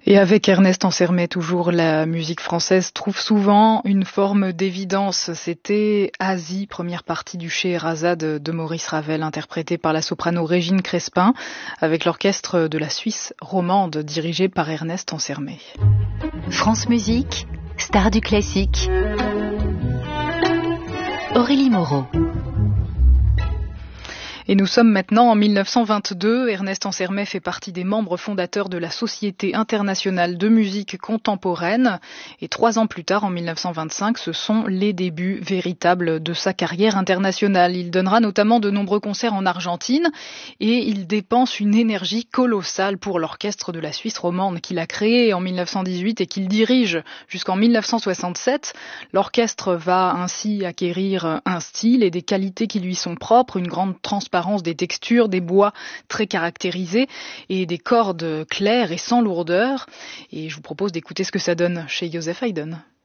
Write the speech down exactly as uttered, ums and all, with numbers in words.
Et avec Ernest Ansermet, toujours, la musique française trouve souvent une forme d'évidence. C'était Asie, première partie du Scheherazade de Maurice Ravel, interprétée par la soprano Régine Crespin, avec l'orchestre de la Suisse romande, dirigé par Ernest Ansermet. France Musique, star du classique. Aurélie Moreau. Et nous sommes maintenant en mille neuf cent vingt-deux. Ernest Ansermet fait partie des membres fondateurs de la Société internationale de musique contemporaine. Et trois ans plus tard, en mille neuf cent vingt-cinq, ce sont les débuts véritables de sa carrière internationale. Il donnera notamment de nombreux concerts en Argentine et il dépense une énergie colossale pour l'orchestre de la Suisse romande qu'il a créé en mille neuf cent dix-huit et qu'il dirige jusqu'en mille neuf cent soixante-sept. L'orchestre va ainsi acquérir un style et des qualités qui lui sont propres, une grande transparence des textures, des bois très caractérisés et des cordes claires et sans lourdeur. Et je vous propose d'écouter ce que ça donne chez Joseph Haydn.